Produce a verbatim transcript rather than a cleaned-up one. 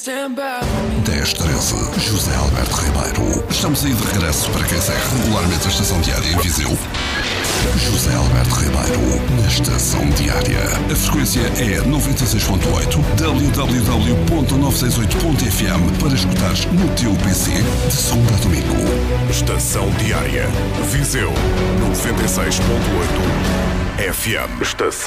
dez treze, José Alberto Ribeiro. Estamos aí de regresso para quem segue regularmente a Estação Diária em Viseu. José Alberto Ribeiro, na Estação Diária. A frequência é noventa e seis ponto oito, w w w ponto novecentos e sessenta e oito ponto f m para escutares no teu P C de segunda a domingo. Estação Diária, Viseu, noventa e seis ponto oito F M. Estação